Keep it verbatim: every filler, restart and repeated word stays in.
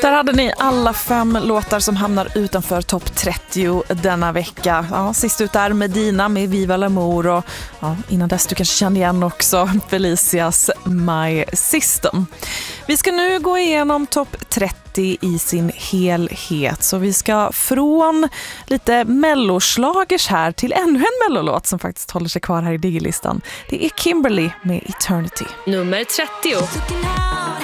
Där hade ni alla fem låtar som hamnar utanför topp trettio denna vecka. Ja, sist ut är Medina med Viva l'Amour och ja, innan dess du kanske kände igen också Felicias My System. Vi ska nu gå igenom topp trettio i sin helhet, så vi ska från lite melloslagers här till ännu en mellolåt som faktiskt håller sig kvar här i digilistan. Det är Kimberly med Eternity. Nummer trettio.